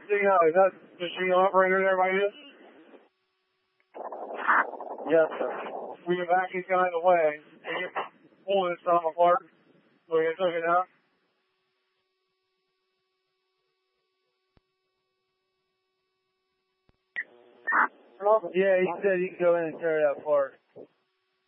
Is that machine operator there by you? Yes, sir. We can back these guys away. Can you pull this stuff apart so we can took it out? Yeah, he said you can go in and carry that apart.